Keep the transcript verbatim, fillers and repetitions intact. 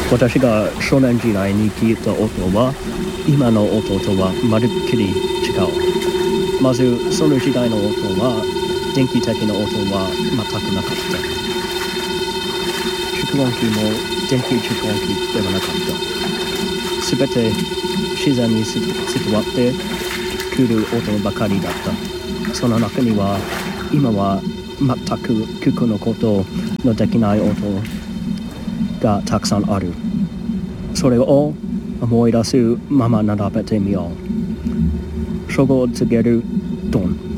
私が少年時代に聞いた音は今の音とはまるっきり違う。まずその時代の音は電気的な音は全くなかった。蓄音機も電気蓄音機ではなかった。すべて自然に伝わってくる音ばかりだった。その中には今は全く聞くのことのできない音がたくさんある。それを思い出すまま並べてみよう。初号を告げるドン。